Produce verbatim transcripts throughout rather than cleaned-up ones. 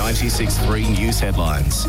ninety-six point three News Headlines.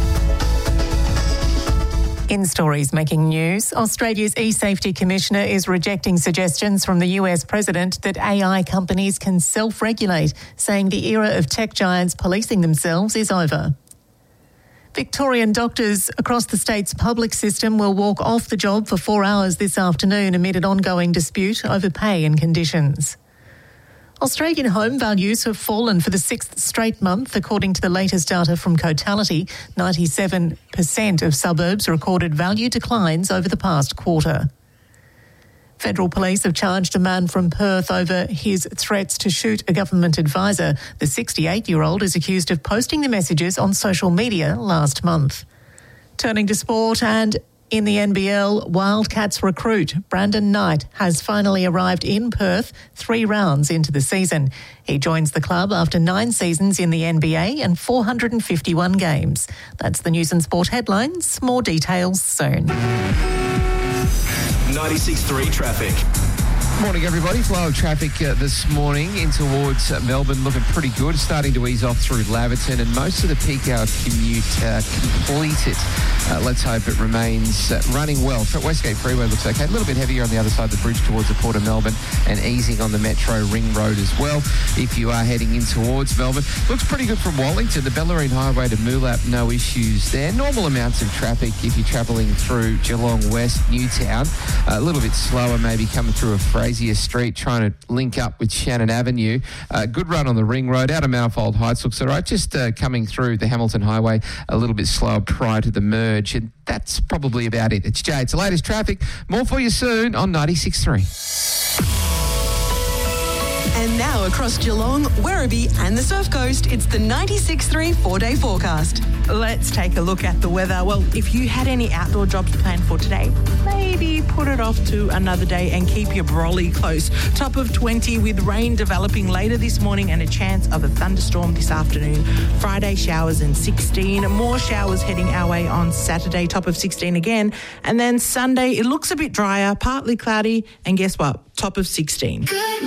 In stories making news, Australia's e-safety commissioner is rejecting suggestions from the U S president that A I companies can self-regulate, saying the era of tech giants policing themselves is over. Victorian doctors across the state's public system will walk off the job for four hours this afternoon amid an ongoing dispute over pay and conditions. Australian home values have fallen for the sixth straight month, according to the latest data from Cotality. ninety-seven percent of suburbs recorded value declines over the past quarter. Federal police have charged a man from Perth over his threats to shoot a government advisor. The sixty-eight-year-old is accused of posting the messages on social media last month. Turning to sport, and in the N B L, Wildcats recruit Brandon Knight has finally arrived in Perth three rounds into the season. He joins the club after nine seasons in the N B A and four hundred fifty-one games. That's the news and sport headlines. More details soon. ninety-six point three traffic. Morning, everybody. Flow of traffic uh, this morning in towards uh, Melbourne looking pretty good. Starting to ease off through Laverton, and most of the peak hour commute uh, completed. Uh, let's hope it remains uh, running well. Westgate Freeway looks okay. A little bit heavier on the other side of the bridge towards the Port of Melbourne, and easing on the Metro Ring Road as well. If you are heading in towards Melbourne, looks pretty good from Wallington. The Bellarine Highway to Moolap, no issues there. Normal amounts of traffic if you're travelling through Geelong West, Newtown. Uh, a little bit slower maybe coming through a Frazier Street, trying to link up with Shannon Avenue. Uh, good run on the Ring Road. Out of Manifold Heights looks all right. Just uh, coming through the Hamilton Highway a little bit slower prior to the merge. And that's probably about it. It's Jay. It's the latest traffic. More for you soon on ninety-six point three. And now across Geelong, Werribee and the Surf Coast, it's the ninety-six point three four-day forecast. Let's take a look at the weather. Well, if you had any outdoor jobs planned for today, maybe put it off to another day and keep your brolly close. Top of twenty with rain developing later this morning and a chance of a thunderstorm this afternoon. Friday showers and sixteen. More showers heading our way on Saturday, top of sixteen again. And then Sunday, it looks a bit drier, partly cloudy, and guess what? Top of sixteen.